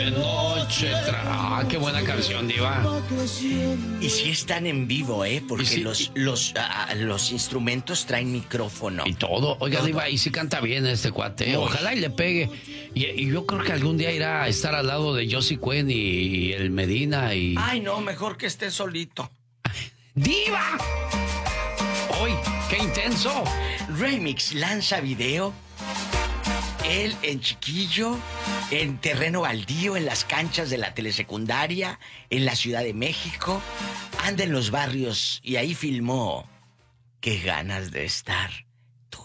Qué buena canción, Diva. Y sí están en vivo, porque sí, los instrumentos traen micrófono. Y todo. Oiga, Diva, y sí canta bien este cuate. Ojalá y le pegue. Y yo creo que algún día irá a estar al lado de Josie Cuen y el Medina y... Ay, no, mejor que esté solito. ¡Diva! ¡Hoy! ¡Qué intenso! Remix lanza video. Él en chiquillo, en terreno baldío, en las canchas de la telesecundaria, en la Ciudad de México. Anda en los barrios y ahí filmó. Qué ganas de estar